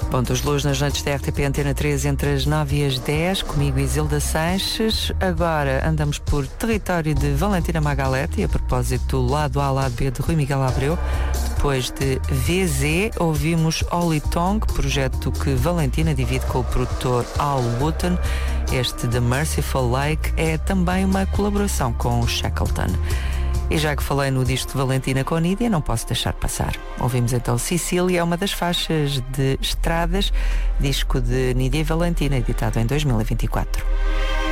Pontos de luz nas noites da RTP Antena 3 entre as 9 e as 10, comigo Isilda Sanches. Agora andamos por território de Valentina Magalete, a propósito do lado A, lado B de Rui Miguel Abreu. Depois de VZ, ouvimos Oli Tong, projeto que Valentina divide com o produtor Al Wooten. Este The Merciful Lake é também uma colaboração com o Shackleton. E já que falei no disco de Valentina com Nídia, não posso deixar passar. Ouvimos então Sicília, uma das faixas de Estradas, disco de Nídia e Valentina, editado em 2024.